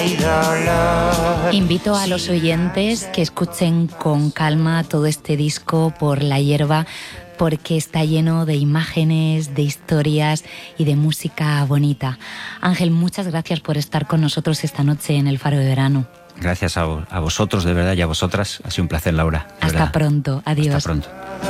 Invito a los oyentes que escuchen con calma todo este disco Por la hierba, porque está lleno de imágenes, de historias y de música bonita. Ángel, muchas gracias por estar con nosotros esta noche en el Faro de Verano. Gracias a vosotros, de verdad, y a vosotras. Ha sido un placer, Laura. Hasta pronto. Adiós. Hasta pronto.